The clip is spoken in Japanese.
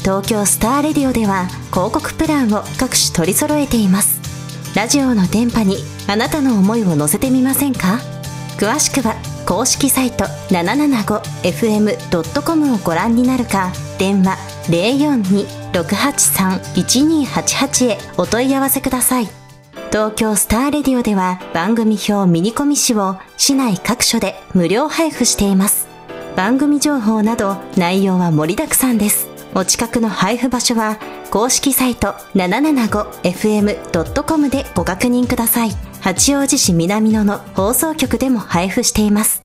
東京スターレディオでは広告プランを各種取り揃えています。ラジオの電波にあなたの思いを乗せてみませんか？詳しくは公式サイト 775fm.com をご覧になるか、電話 042-683-1288 へお問い合わせください。東京スターレディオでは番組表ミニコミ誌を市内各所で無料配布しています。番組情報など内容は盛りだくさんです。お近くの配布場所は公式サイト 775fm.com でご確認ください。八王子市南野の放送局でも配布しています。